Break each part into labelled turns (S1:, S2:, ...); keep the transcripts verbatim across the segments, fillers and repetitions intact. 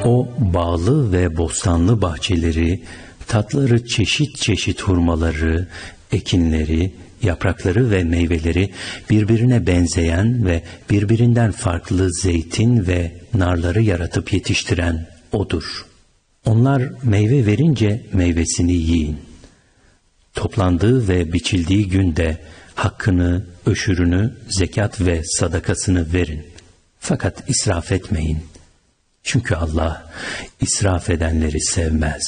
S1: O bağlı ve bostanlı bahçeleri, tatları çeşit çeşit hurmaları, ekinleri, yaprakları ve meyveleri, birbirine benzeyen ve birbirinden farklı zeytin ve narları yaratıp yetiştiren O'dur. Onlar meyve verince meyvesini yiyin. Toplandığı ve biçildiği günde hakkını, öşürünü, zekat ve sadakasını verin. Fakat israf etmeyin. Çünkü Allah israf edenleri sevmez.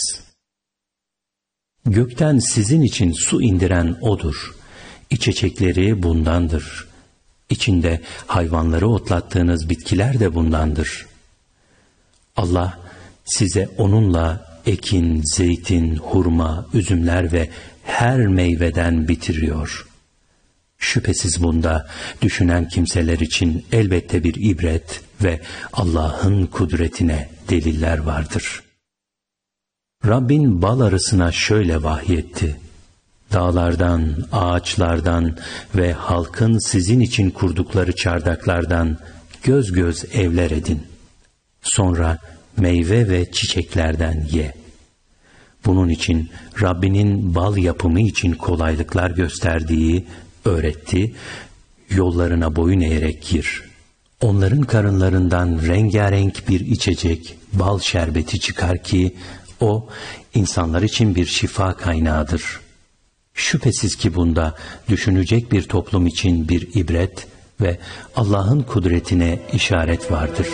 S1: Gökten sizin için su indiren O'dur. İçecekleri bundandır. İçinde hayvanları otlattığınız bitkiler de bundandır. Allah size onunla ekin, zeytin, hurma, üzümler ve her meyveden bitiriyor. Şüphesiz bunda düşünen kimseler için elbette bir ibret ve Allah'ın kudretine deliller vardır. Rabbin bal arısına şöyle vahyetti: dağlardan, ağaçlardan ve halkın sizin için kurdukları çardaklardan göz göz evler edin. Sonra meyve ve çiçeklerden ye. Bunun için Rabbinin bal yapımı için kolaylıklar gösterdiği, öğretti, yollarına boyun eğerek gir. Onların karınlarından rengarenk bir içecek, bal şerbeti çıkar ki, o insanlar için bir şifa kaynağıdır. Şüphesiz ki bunda düşünecek bir toplum için bir ibret ve Allah'ın kudretine işaret vardır.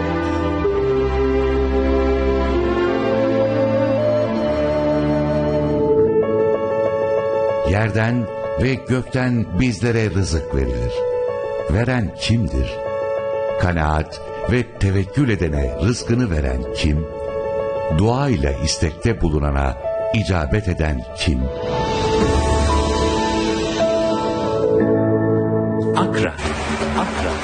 S2: Yerden ve gökten bizlere rızık verilir. Veren kimdir? Kanaat ve tevekkül edene rızkını veren kim? Dua ile istekte bulunana icabet eden kim?
S1: Akra, Akra.